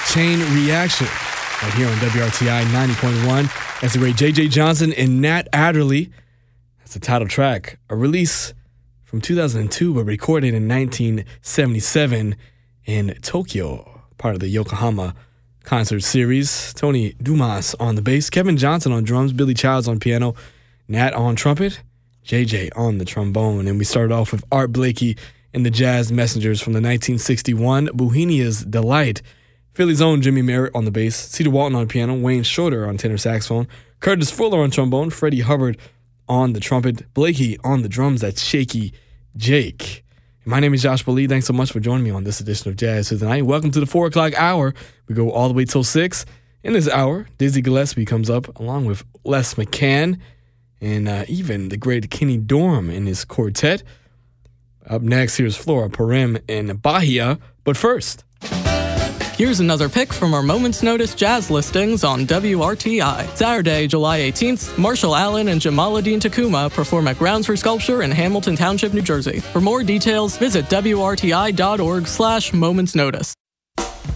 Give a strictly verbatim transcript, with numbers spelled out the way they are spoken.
Chain Reaction right here on W R T I ninety point one. That's the great J J Johnson and Nat Adderley. That's the title track, a release from two thousand two but recorded in nineteen seventy-seven in Tokyo, part of the Yokohama concert series. Tony Dumas on the bass, Kevin Johnson on drums, Billy Childs on piano, Nat on trumpet, J J on the trombone. And we started off with Art Blakey and the Jazz Messengers from the nineteen sixty-one Bohemia's Delight. Philly's own Jimmy Merritt on the bass, Cedar Walton on piano, Wayne Shorter on tenor saxophone, Curtis Fuller on trombone, Freddie Hubbard on the trumpet, Blakey on the drums. That's Shaky Jake. My name is Josh Lee. Thanks so much for joining me on this edition of Jazz for Tonight. Welcome to the four o'clock hour. We go all the way till six. In this hour, Dizzy Gillespie comes up along with Les McCann and uh, even the great Kenny Dorham in his quartet. Up next, here's Flora Purim and Bahia. But first, here's another pick from our Moment's Notice jazz listings on W R T I. Saturday, July eighteenth, Marshall Allen and Jamaluddin Takuma perform at Grounds for Sculpture in Hamilton Township, New Jersey. For more details, visit W R T I dot org slash Moment's Notice.